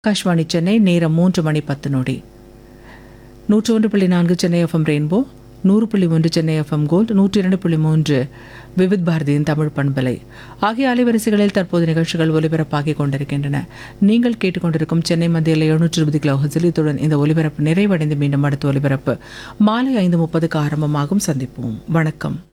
ஆகாஷ்வாணி சென்னை நேரம் 3:10 101.4 Chennai FM rainbow, 100.1 Chennai FM gold, 102.3 Vividh பாரதியின் தமிழ் பண்பலை ஆகிய அலைவரிசைகளில் தற்போது நிகழ்ச்சிகள் ஒலிபரப்பாகிக் கொண்டிருக்கின்றன. நீங்கள் கேட்டுக்கொண்டிருக்கும் சென்னை மத்தியில் 720 கிலோஹெர்ட்ஸில் இத்துடன் இந்த ஒலிபரப்பு நிறைவடைந்து மீண்டும் அடுத்த ஒலிபரப்பு மாலை 5:30 ஆரம்பமாகும். சந்திப்போம். வணக்கம்.